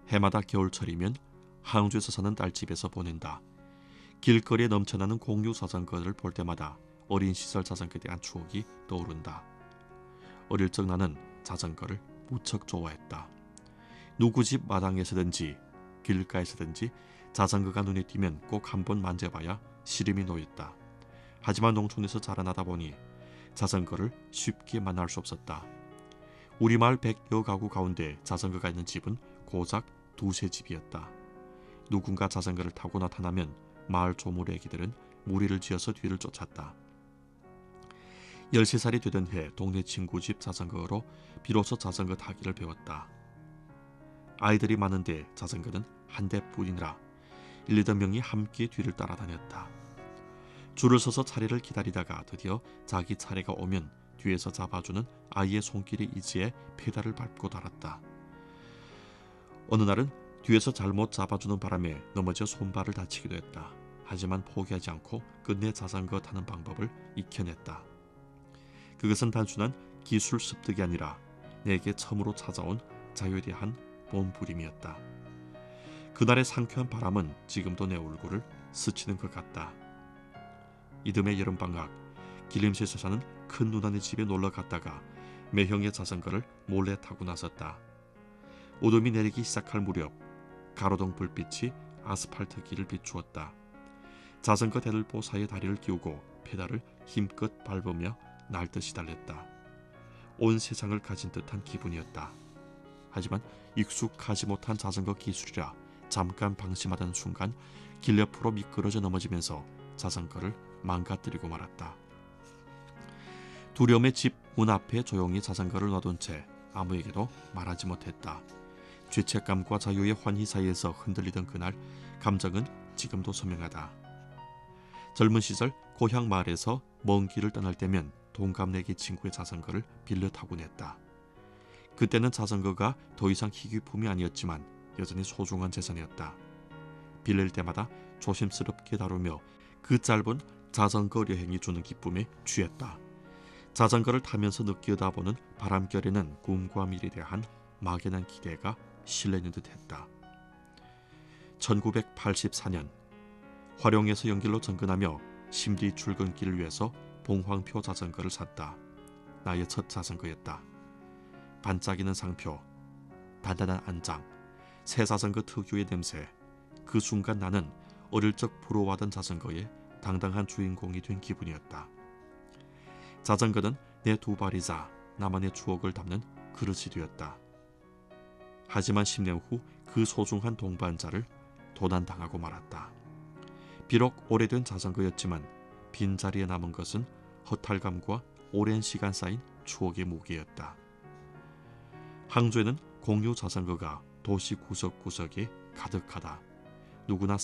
해마다 겨울철이면 항주에서 사는 딸 집에서 보낸다. 길거리에 넘쳐나는 공유 자전거를 볼 때마다 어린 시절 자전거에 대한 추억이 떠오른다. 어릴 적 나는 자전거를 무척 좋아했다. 누구 집 마당에서든지 길가에서든지 자전거가 눈에 띄면 꼭 한번 만져봐야 시름이 놓였다. 하지만 농촌에서 자라나다 보니 자전거를 쉽게 만날 수 없었다. 우리 마을 100여 가구 가운데 자전거가 있는 집은 고작 두세 집이었다. 누군가 자전거를 타고 나타나면 마을 조물 애기들은 무리를 지어서 뒤를 쫓았다. 13살이 되던 해 동네 친구 집 자전거로 비로소 자전거 타기를 배웠다. 아이들이 많은데 자전거는 한 대뿐이라 1~2명이 함께 뒤를 따라다녔다. 줄을 서서 차례를 기다리다가 드디어 자기 차례가 오면 뒤에서 잡아주는 아이의 손길에 의지해 페달을 밟고 달았다. 어느 날은 뒤에서 잘못 잡아주는 바람에 넘어져 손발을 다치기도 했다. 하지만 포기하지 않고 끝내 자전거 타는 방법을 익혀냈다. 그것은 단순한 기술 습득이 아니라 내게 처음으로 찾아온 자유에 대한 몸부림이었다. 그날의 상쾌한 바람은 지금도 내 얼굴을 스치는 것 같다. 이듬해 여름방학, 길림시에서 사는 큰 누나네 집에 놀러 갔다가 매형의 자전거를 몰래 타고 나섰다. 어둠이 내리기 시작할 무렵 가로등 불빛이 아스팔트 길을 비추었다. 자전거 대들보 사이에 다리를 끼우고 페달을 힘껏 밟으며 날듯이 달렸다. 온 세상을 가진 듯한 기분이었다. 하지만 익숙하지 못한 자전거 기술이라 잠깐 방심하던 순간 길 옆으로 미끄러져 넘어지면서 자전거를 망가뜨리고 말았다. 두려움에 집 문 앞에 조용히 자전거를 놔둔 채 아무에게도 말하지 못했다. 죄책감과 자유의 환희 사이에서 흔들리던 그날 감정은 지금도 선명하다. 젊은 시절 고향 마을에서 먼 길을 떠날 때면 동갑내기 친구의 자전거를 빌려 타곤 했다. 그때는 자전거가 더 이상 희귀품이 아니었지만 여전히 소중한 재산이었다. 빌릴 때마다 조심스럽게 다루며 그 짧은 자전거 여행이 주는 기쁨에 취했다. 자전거를 타면서 느껴다보는 바람결에는 꿈과 미래에 대한 막연한 기대가 실려있는 듯했다. 1984년 화룡에서 연길로 전근하며 심리 출근길을 위해서 봉황표 자전거를 샀다. 나의 첫 자전거였다. 반짝이는 상표, 단단한 안장, 새 자전거 특유의 냄새. 그 순간 나는 어릴 적 부러워하던 자전거의 당당한 주인공이 된 기분이었다. 자전거는 내 두 발이자 나만의 추억을 담는 그릇이 되었다. 하지만 10년 후 그 소중한 동반자를 도난당하고 말았다. 비록 오래된 자전거였지만 빈자리에 남은 것은 허탈감과 오랜 시간 쌓인 추억의 무게였다. 항저에는 공유 자전거가 도시 구석구석에 가득하다. 누구나